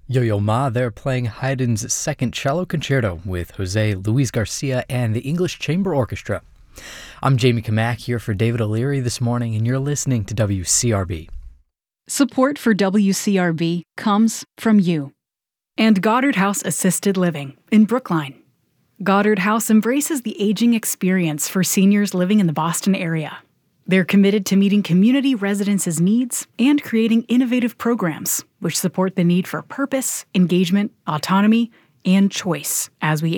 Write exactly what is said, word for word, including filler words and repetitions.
Yo-Yo Ma, they're playing Haydn's Second Cello Concerto with Jose Luis Garcia and the English Chamber Orchestra. I'm Jamie Kamak here for David O'Leary this morning, and you're listening to W C R B. Support for W C R B comes from you and Goddard House Assisted Living in Brookline. Goddard House embraces the aging experience for seniors living in the Boston area. They're committed to meeting community residents' needs and creating innovative programs which support the need for purpose, engagement, autonomy, and choice as we